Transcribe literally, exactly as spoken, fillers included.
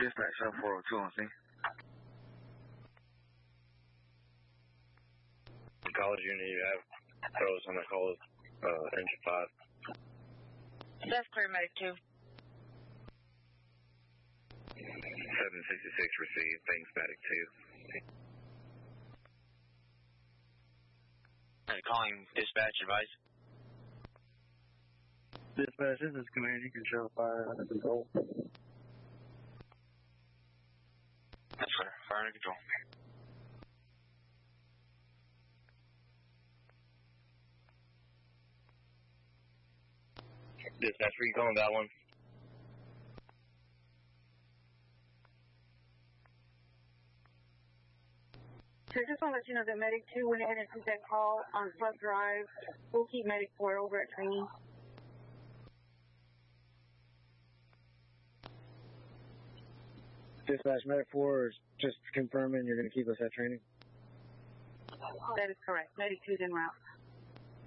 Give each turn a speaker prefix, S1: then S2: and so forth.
S1: Dispatch seven four oh two on scene.
S2: College unit, you have throws on the call, uh, engine five.
S3: That's clear, medic two.
S2: seven sixty-six received, thanks, medic two.
S4: And calling dispatch advice.
S1: Dispatch, this is Command. You can show fire under control.
S4: That's clear. Fire under control.
S2: Dispatch, were you calling that one?
S3: So just want to let you know that medic two went ahead and took that call on Club Drive. We'll keep medic four over at training.
S1: Dispatch, medic four is just confirming you're going to keep us at training.
S3: That is correct. Medic two is en route.